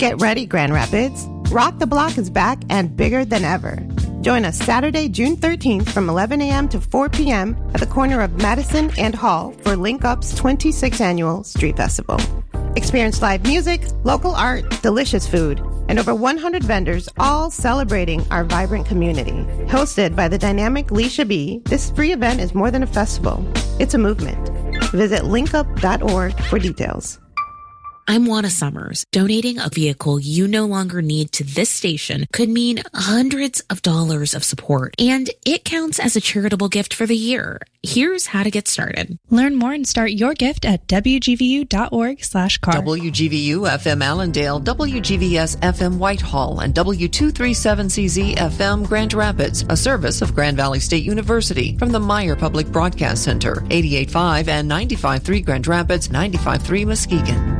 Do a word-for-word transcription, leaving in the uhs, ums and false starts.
Get ready, Grand Rapids. Rock the Block is back and bigger than ever. Join us Saturday, June thirteenth from eleven a.m. to four p.m. at the corner of Madison and Hall for Link Up's twenty-sixth Annual Street Festival. Experience live music, local art, delicious food, and over one hundred vendors all celebrating our vibrant community. Hosted by the dynamic Leisha B, this free event is more than a festival. It's a movement. Visit link up dot org for details. I'm Wanda Summers. Donating a vehicle you no longer need to this station could mean hundreds of dollars of support, and it counts as a charitable gift for the year. Here's how to get started. Learn more and start your gift at w g v u dot org slash car. W G V U F M Allendale, W G V S F M Whitehall, and W two thirty-seven C Z F M Grand Rapids, a service of Grand Valley State University from the Meyer Public Broadcast Center, eighty-eight point five and ninety-five point three Grand Rapids, ninety-five point three Muskegon.